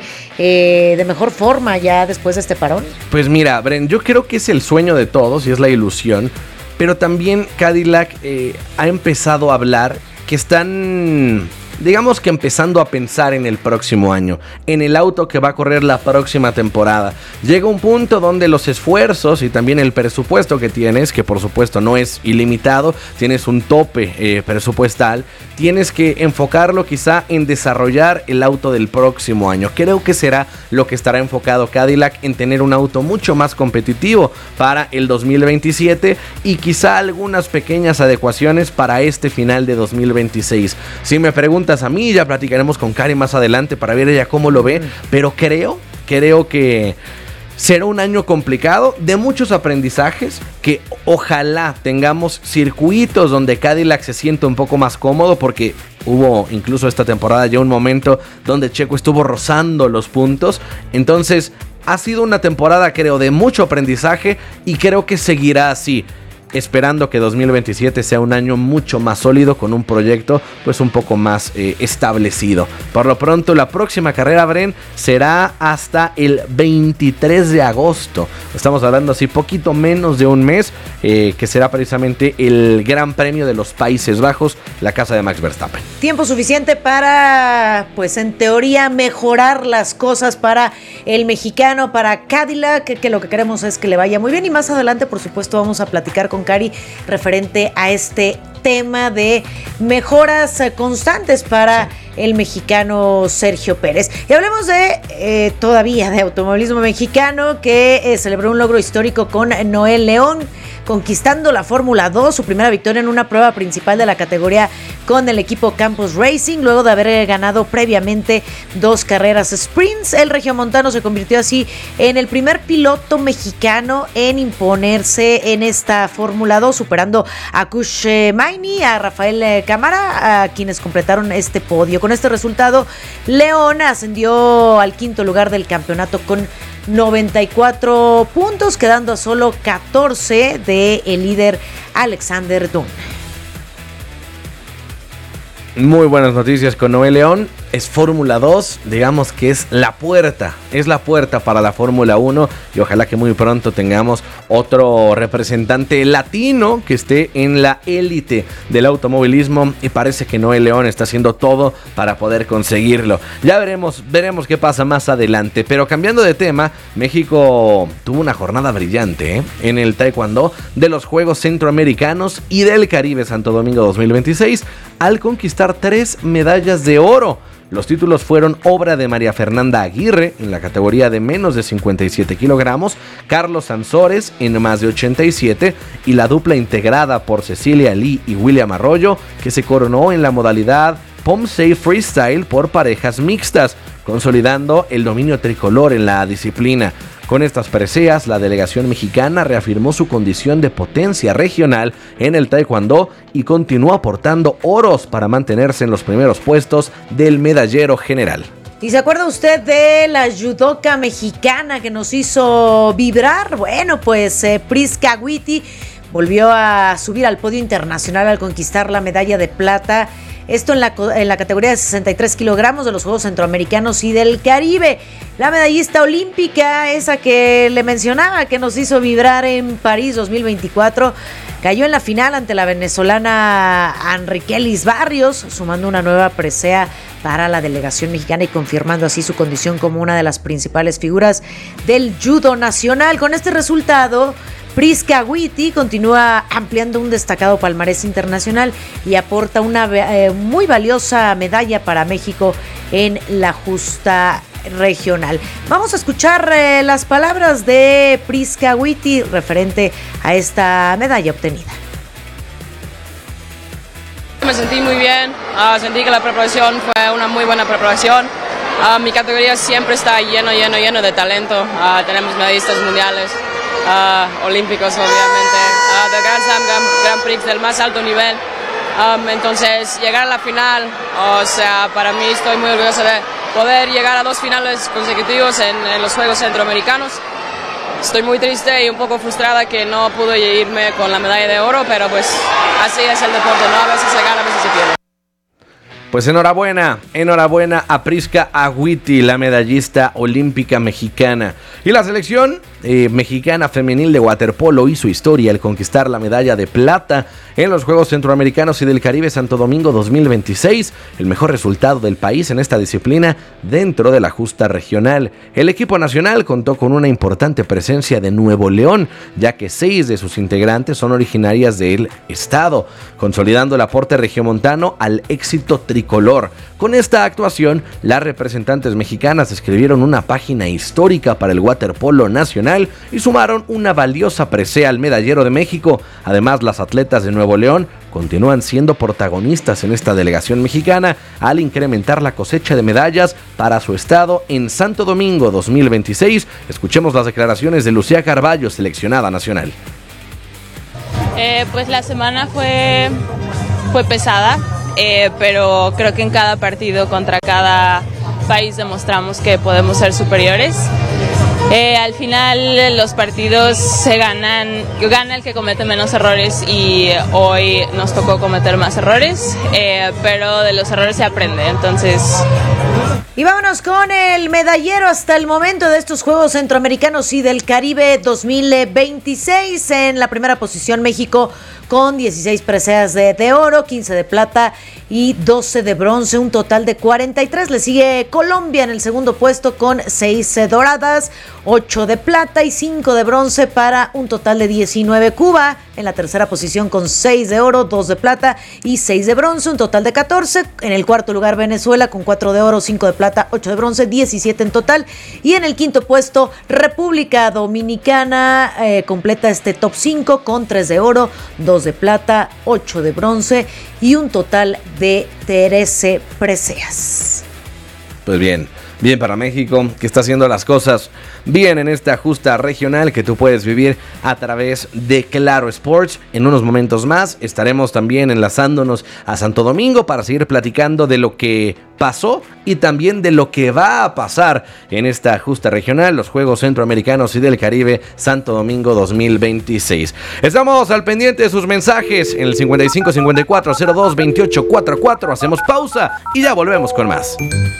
de mejor forma ya después de este parón? Pues mira, Bren, yo creo que es el sueño de todos y es la ilusión. Pero también Cadillac ha empezado a hablar que están, digamos que empezando a pensar en el próximo año, en el auto que va a correr la próxima temporada. Llega un punto donde los esfuerzos y también el presupuesto que tienes, que por supuesto no es ilimitado, tienes un tope presupuestal, tienes que enfocarlo quizá en desarrollar el auto del próximo año. Creo que será lo que estará enfocado Cadillac, en tener un auto mucho más competitivo para el 2027 y quizá algunas pequeñas adecuaciones para este final de 2026. Si me preguntas a mí, ya platicaremos con Cari más adelante para ver ella cómo lo ve, pero creo que será un año complicado, de muchos aprendizajes, que ojalá tengamos circuitos donde Cadillac se sienta un poco más cómodo, porque hubo incluso esta temporada ya un momento donde Checo estuvo rozando los puntos. Entonces ha sido una temporada, creo, de mucho aprendizaje y creo que seguirá así, esperando que 2027 sea un año mucho más sólido, con un proyecto pues un poco más establecido. Por lo pronto, la próxima carrera, Bren, será hasta el 23 de agosto. Estamos hablando así poquito menos de un mes, que será precisamente el Gran Premio de los Países Bajos, la casa de Max Verstappen. Tiempo suficiente para, pues en teoría, mejorar las cosas para el mexicano, para Cadillac, que lo que queremos es que le vaya muy bien. Y más adelante, por supuesto, vamos a platicar con Cari referente a este tema de mejoras constantes para el mexicano Sergio Pérez. Y hablemos todavía de automovilismo mexicano, que celebró un logro histórico con Noel León, conquistando la Fórmula 2, su primera victoria en una prueba principal de la categoría con el equipo Campos Racing, luego de haber ganado previamente 2 carreras sprints. El regiomontano se convirtió así en el primer piloto mexicano en imponerse en esta Fórmula 2, superando a Kush Maini, a Rafael Cámara, a quienes completaron este podio. Con este resultado, León ascendió al 5º lugar del campeonato con 94 puntos, quedando a solo 14 del líder Alexander Dunn. Muy buenas noticias con Noé León. Es Fórmula 2, digamos que es la puerta para la Fórmula 1 y ojalá que muy pronto tengamos otro representante latino que esté en la élite del automovilismo y parece que Noé León está haciendo todo para poder conseguirlo. Ya veremos qué pasa más adelante, pero cambiando de tema, México tuvo una jornada brillante en el taekwondo de los Juegos Centroamericanos y del Caribe Santo Domingo 2026 al conquistar 3 medallas de oro. Los títulos fueron obra de María Fernanda Aguirre en la categoría de menos de 57 kilogramos, Carlos Ansores en más de 87 y la dupla integrada por Cecilia Lee y William Arroyo que se coronó en la modalidad Pomsei Freestyle por parejas mixtas, consolidando el dominio tricolor en la disciplina. Con estas preseas, la delegación mexicana reafirmó su condición de potencia regional en el taekwondo y continuó aportando oros para mantenerse en los primeros puestos del medallero general. ¿Y se acuerda usted de la judoka mexicana que nos hizo vibrar? Bueno, pues Prisca Witty volvió a subir al podio internacional al conquistar la medalla de plata. Esto en la categoría de 63 kilogramos de los Juegos Centroamericanos y del Caribe. La medallista olímpica, esa que le mencionaba, que nos hizo vibrar en París 2024, cayó en la final ante la venezolana Enriquelis Barrios, sumando una nueva presea para la delegación mexicana y confirmando así su condición como una de las principales figuras del judo nacional. Con este resultado, Prisca Witty continúa ampliando un destacado palmarés internacional y aporta una muy valiosa medalla para México en la justa regional. Vamos a escuchar las palabras de Prisca Witty referente a esta medalla obtenida. Me sentí muy bien, sentí que la preparación fue una muy buena preparación. Mi categoría siempre está lleno de talento. Tenemos medallistas mundiales, olímpicos obviamente, de Grand Prix del más alto nivel. Entonces llegar a la final, o sea, para mí estoy muy orgulloso de poder llegar a 2 finales consecutivos en los Juegos Centroamericanos. Estoy muy triste y un poco frustrada que no pude irme con la medalla de oro, pero pues así es el deporte, ¿no? A veces se gana, a veces se pierde. Pues enhorabuena a Prisca Witty, la medallista olímpica mexicana. Y la selección mexicana femenil de waterpolo hizo historia al conquistar la medalla de plata en los Juegos Centroamericanos y del Caribe Santo Domingo 2026, el mejor resultado del país en esta disciplina dentro de la justa regional. El equipo nacional contó con una importante presencia de Nuevo León, ya que 6 de sus integrantes son originarias del estado, consolidando el aporte regiomontano al éxito tricolor. Con esta actuación, las representantes mexicanas escribieron una página histórica para el waterpolo nacional y sumaron una valiosa presea al medallero de México. Además, las atletas de Nuevo León continúan siendo protagonistas en esta delegación mexicana al incrementar la cosecha de medallas para su estado en Santo Domingo 2026. Escuchemos las declaraciones de Lucía Carballo, seleccionada nacional. Pues la semana fue pesada, pero creo que en cada partido contra cada país demostramos que podemos ser superiores. Al final los partidos gana el que comete menos errores y hoy nos tocó cometer más errores, pero de los errores se aprende, entonces... Y vámonos con el medallero hasta el momento de estos Juegos Centroamericanos y del Caribe 2026. En la primera posición México con 16 preseas de oro, 15 de plata y 12 de bronce, un total de 43. Le sigue Colombia en el segundo puesto con 6 doradas, 8 de plata y 5 de bronce para un total de 19. Cuba en la tercera posición con 6 de oro, 2 de plata y 6 de bronce, un total de 14. En el cuarto lugar Venezuela con 4 de oro, 5 de plata, 8 de bronce, 17 en total. Y en el quinto puesto República Dominicana completa este top 5 con 3 de oro, 2 de plata, 8 de bronce y un total de 13 preseas. Pues bien para México, que está haciendo las cosas bien en esta justa regional que tú puedes vivir a través de Claro Sports. En unos momentos más estaremos también enlazándonos a Santo Domingo para seguir platicando de lo que pasó y también de lo que va a pasar en esta justa regional, los Juegos Centroamericanos y del Caribe Santo Domingo 2026. Estamos al pendiente de sus mensajes en el 55 54 02 28 44. Hacemos pausa y ya volvemos con más.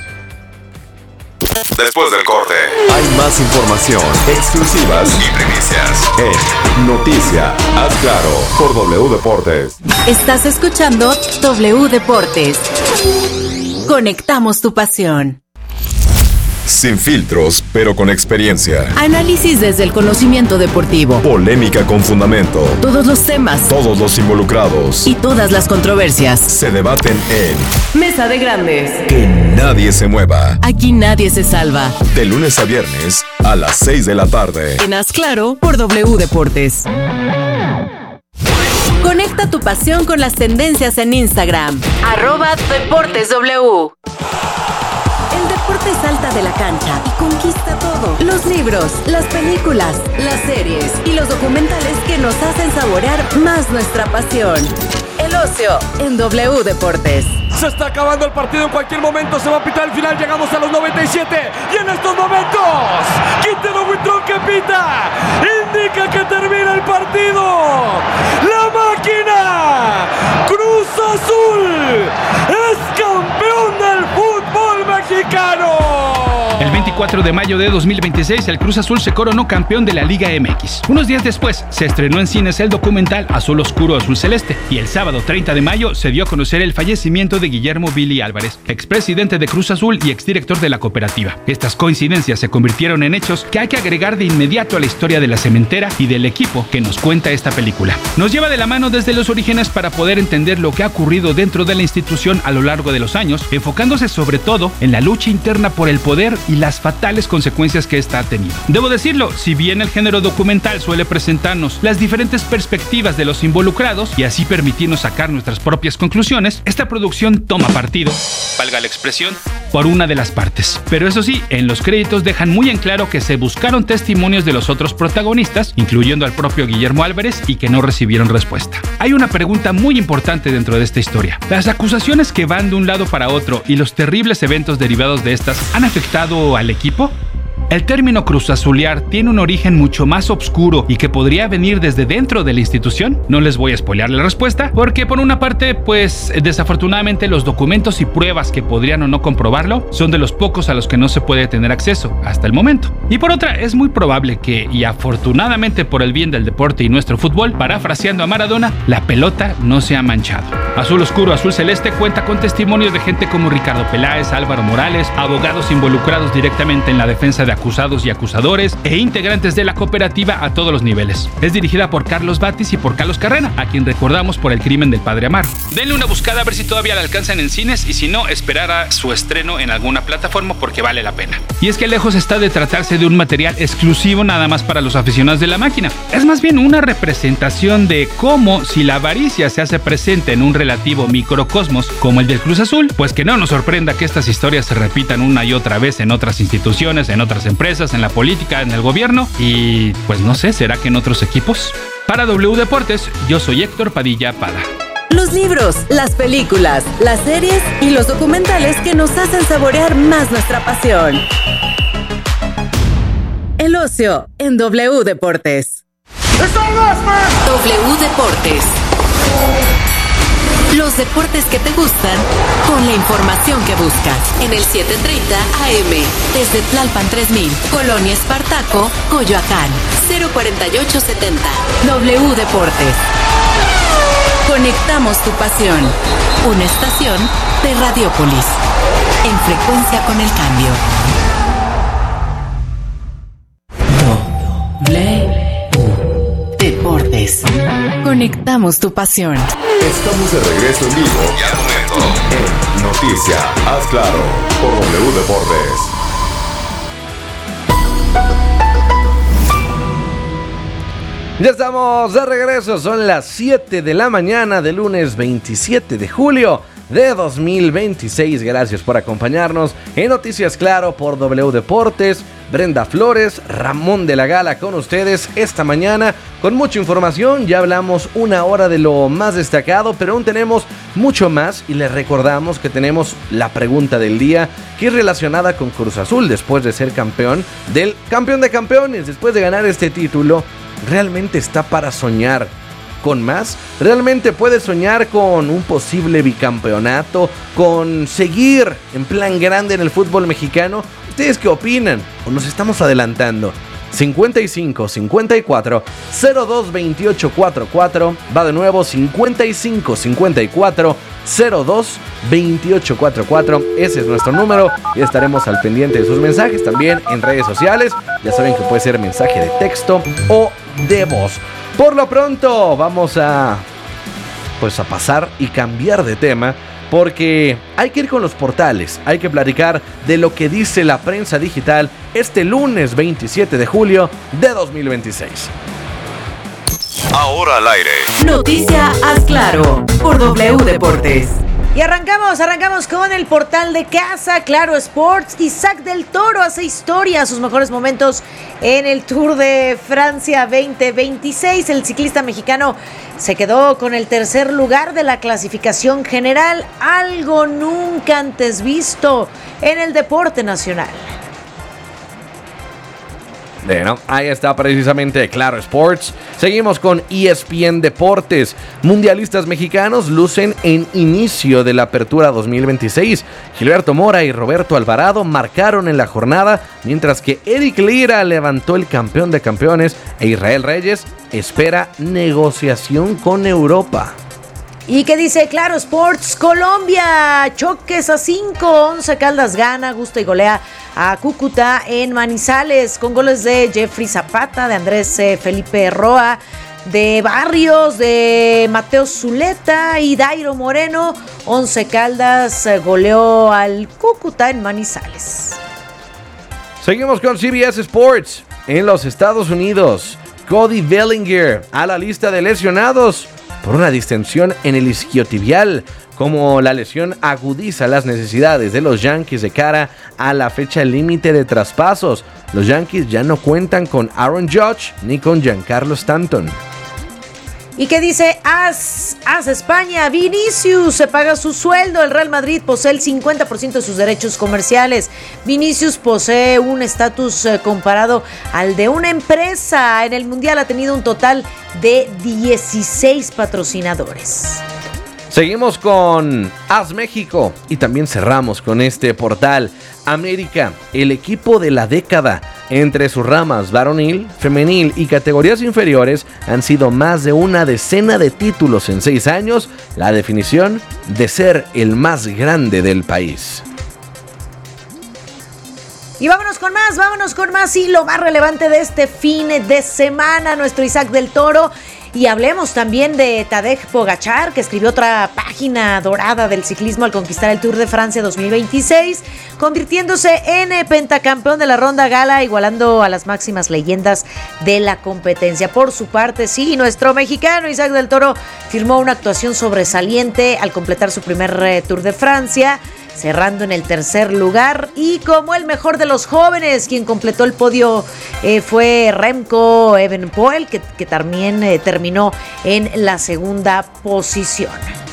Después del corte, hay más información, exclusivas y primicias en Noticia Haz Claro por W Deportes. Estás escuchando W Deportes. Conectamos tu pasión. Sin filtros, pero con experiencia. Análisis desde el conocimiento deportivo. Polémica con fundamento. Todos los temas. Todos los involucrados. Y todas las controversias. Se debaten en Mesa de Grandes. Que nadie se mueva. Aquí nadie se salva. De lunes a viernes a las 6 de la tarde. En Haz Claro por W Deportes. Conecta tu pasión con las tendencias en Instagram. @DeportesW. El deporte salta de la cancha y conquista todo. Los libros, las películas, las series y los documentales que nos hacen saborear más nuestra pasión. El ocio en W Deportes. Se está acabando el partido, en cualquier momento se va a pitar el final, llegamos a los 97 y en estos momentos Quintero Huitrón que pita indica que termina el partido. La máquina Cruz Azul es campeón del fútbol mexicano. El 24 de mayo de 2026, el Cruz Azul se coronó campeón de la Liga MX. Unos días después, se estrenó en cines el documental Azul Oscuro, Azul Celeste. Y el sábado 30 de mayo se dio a conocer el fallecimiento de Guillermo Billy Álvarez, expresidente de Cruz Azul y exdirector de la cooperativa. Estas coincidencias se convirtieron en hechos que hay que agregar de inmediato a la historia de la cementera y del equipo que nos cuenta esta película. Nos lleva de la mano desde los orígenes para poder entender lo que ha ocurrido dentro de la institución a lo largo de los años, enfocándose sobre todo en la lucha interna por el poder y las fatales consecuencias que esta ha tenido. Debo decirlo, si bien el género documental suele presentarnos las diferentes perspectivas de los involucrados y así permitirnos sacar nuestras propias conclusiones, esta producción toma partido, valga la expresión, por una de las partes. Pero eso sí, en los créditos dejan muy en claro que se buscaron testimonios de los otros protagonistas, incluyendo al propio Guillermo Álvarez, y que no recibieron respuesta. Hay una pregunta muy importante dentro de esta historia. ¿Las acusaciones que van de un lado para otro y los terribles eventos derivados de estas han afectado al equipo? El término cruzazulear tiene un origen mucho más oscuro y que podría venir desde dentro de la institución. No les voy a spoilear la respuesta, porque por una parte, pues desafortunadamente los documentos y pruebas que podrían o no comprobarlo son de los pocos a los que no se puede tener acceso hasta el momento. Y por otra, es muy probable que, y afortunadamente por el bien del deporte y nuestro fútbol, parafraseando a Maradona, la pelota no se ha manchado. Azul Oscuro, Azul Celeste cuenta con testimonios de gente como Ricardo Peláez, Álvaro Morales, abogados involucrados directamente en la defensa de acusados y acusadores e integrantes de la cooperativa a todos los niveles. Es dirigida por Carlos Batis y por Carlos Carrena, a quien recordamos por el crimen del padre Amaro. Denle una buscada a ver si todavía la alcanzan en cines y si no, esperar a su estreno en alguna plataforma porque vale la pena. Y es que lejos está de tratarse de un material exclusivo nada más para los aficionados de la máquina. Es más bien una representación de cómo, si la avaricia se hace presente en un relativo microcosmos como el del Cruz Azul, pues que no nos sorprenda que estas historias se repitan una y otra vez en otras instituciones, en otras empresas, en la política, en el gobierno y pues no sé, ¿será que en otros equipos? Para W Deportes, yo soy Héctor Padilla Pada. Los libros, las películas, las series y los documentales que nos hacen saborear más nuestra pasión. El ocio en W Deportes. W Deportes. Los deportes que te gustan con la información que buscas. En el 730 AM, desde Tlalpan 3000, Colonia Espartaco, Coyoacán, 04870. W Deportes. Conectamos tu pasión. Una estación de Radiopolis. En frecuencia con el cambio. W Deportes. Deportes. Conectamos tu pasión. Estamos de regreso en vivo y al momento en Noticia, haz claro, por W Deportes. Ya estamos de regreso, son las 7 de la mañana del lunes 27 de julio de 2026. Gracias por acompañarnos en Noticias Claro por W Deportes. Brenda Flores, Ramón de la Gala con ustedes esta mañana con mucha información. Ya hablamos una hora de lo más destacado, pero aún tenemos mucho más y les recordamos que tenemos la pregunta del día, que es relacionada con Cruz Azul después de ser campeón de campeones, después de ganar este título. ¿Realmente está para soñar con más? ¿Realmente puede soñar con un posible bicampeonato? ¿Con seguir en plan grande en el fútbol mexicano? ¿Ustedes qué opinan? ¿O nos estamos adelantando? 55 54 02 28 44. Va de nuevo 55 54 02 28 44. Ese es nuestro número y estaremos al pendiente de sus mensajes también en redes sociales. Ya saben que puede ser mensaje de texto o de voz. Por lo pronto vamos a pasar y cambiar de tema, porque hay que ir con los portales, hay que platicar de lo que dice la prensa digital este lunes 27 de julio de 2026. Ahora al aire. Noticia haz claro por W Deportes. Y arrancamos con el portal de casa, Claro Sports. Isaac del Toro hace historia, sus mejores momentos en el Tour de Francia 2026. El ciclista mexicano se quedó con el tercer lugar de la clasificación general, algo nunca antes visto en el deporte nacional. Bueno, ahí está precisamente Claro Sports. Seguimos con ESPN Deportes. Mundialistas mexicanos lucen en inicio de la apertura 2026. Gilberto Mora y Roberto Alvarado marcaron en la jornada, mientras que Eric Lira levantó el campeón de campeones e Israel Reyes espera negociación con Europa. ¿Y qué dice Claro Sports? Colombia, choques a 5, 11 Caldas gana, gusta y golea a Cúcuta en Manizales, con goles de Jeffrey Zapata, de Andrés Felipe Roa, de Barrios, de Mateo Zuleta y Dairo Moreno. 11 Caldas goleó al Cúcuta en Manizales. Seguimos con CBS Sports. En los Estados Unidos, Cody Bellinger a la lista de lesionados por una distensión en el isquiotibial. Como la lesión agudiza las necesidades de los Yankees de cara a la fecha límite de traspasos. Los Yankees ya no cuentan con Aaron Judge ni con Giancarlo Stanton. ¿Y qué dice AS España? Vinicius se paga su sueldo. El Real Madrid posee el 50% de sus derechos comerciales. Vinicius posee un estatus comparado al de una empresa. En el Mundial ha tenido un total de 16 patrocinadores. Seguimos con AS México y también cerramos con este portal. América, el equipo de la década. Entre sus ramas varonil, femenil y categorías inferiores han sido más de una decena de títulos en 6 años, la definición de ser el más grande del país. Y vámonos con más y lo más relevante de este fin de semana, nuestro Isaac del Toro. Y hablemos también de Tadej Pogačar, que escribió otra página dorada del ciclismo al conquistar el Tour de Francia 2026, convirtiéndose en pentacampeón de la Ronda Gala, igualando a las máximas leyendas de la competencia. Por su parte, sí, nuestro mexicano Isaac del Toro firmó una actuación sobresaliente al completar su primer Tour de Francia, cerrando en el tercer lugar, y como el mejor de los jóvenes, quien completó el podio fue Remco Evenepoel, que también terminó en la segunda posición.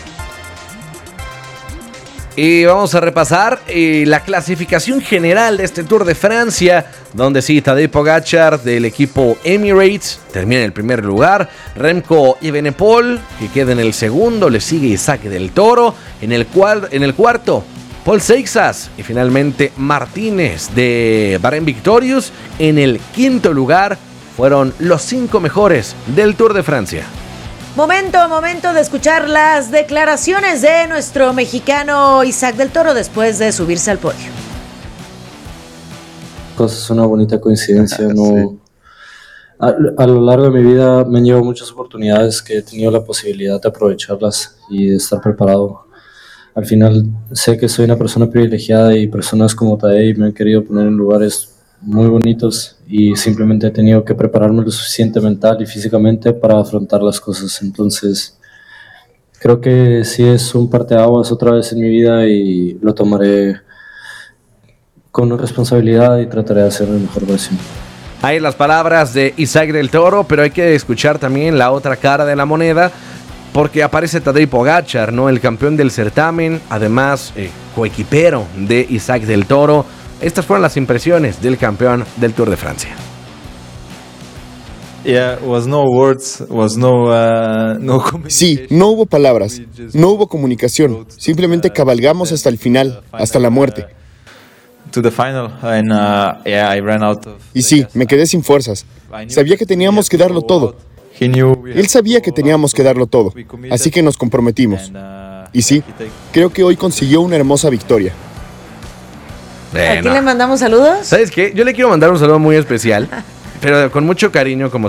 Y vamos a repasar la clasificación general de este Tour de Francia, donde sí, Tadej Pogačar del equipo Emirates termina en el primer lugar, Remco Evenepoel que queda en el segundo, le sigue Isaac del Toro en el cuarto, Paul Seixas y finalmente Martínez de Bahrain Victorious en el quinto lugar. Fueron los 5 mejores del Tour de Francia. Momento de escuchar las declaraciones de nuestro mexicano Isaac del Toro después de subirse al podio. Es una bonita coincidencia, no, A lo largo de mi vida me han llevado muchas oportunidades que he tenido la posibilidad de aprovecharlas y de estar preparado. Al final sé que soy una persona privilegiada y personas como Tadej me han querido poner en lugares muy bonitos y simplemente he tenido que prepararme lo suficiente mental y físicamente para afrontar las cosas. Entonces creo que sí es un parteaguas otra vez en mi vida y lo tomaré con responsabilidad y trataré de hacer la mejor versión. Ahí las palabras de Isaac del Toro, pero hay que escuchar también la otra cara de la moneda, porque aparece Tadej Pogačar, ¿no? El campeón del certamen, además coequipero de Isaac del Toro. Estas fueron las impresiones del campeón del Tour de Francia. Sí, no hubo palabras, no hubo comunicación, simplemente cabalgamos hasta el final, hasta la muerte. Y sí, me quedé sin fuerzas. Sabía que teníamos que darlo todo. Él sabía que teníamos que darlo todo, así que nos comprometimos. Y sí, creo que hoy consiguió una hermosa victoria. ¿A quién le mandamos saludos? ¿Sabes qué? Yo le quiero mandar un saludo muy especial, pero con mucho cariño, como